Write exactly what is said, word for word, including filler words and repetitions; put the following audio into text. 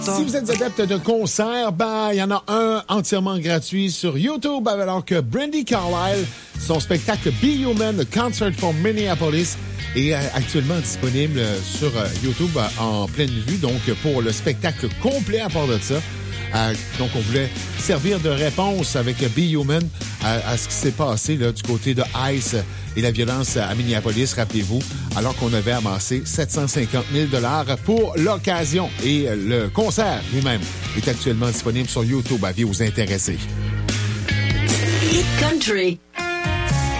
Si vous êtes adepte de concerts, ben, il y en a un entièrement gratuit sur YouTube, alors que Brandi Carlile, son spectacle Be Human, The Concert for Minneapolis, est actuellement disponible sur YouTube en pleine vue. Donc, pour le spectacle complet à part de ça, Euh, donc, on voulait servir de réponse avec Be Human à, à ce qui s'est passé là, du côté de ICE et la violence à Minneapolis, rappelez-vous, alors qu'on avait amassé sept cent cinquante mille dollars pour l'occasion. Et le concert lui-même est actuellement disponible sur YouTube. Avis aux intéressés. Hit Country.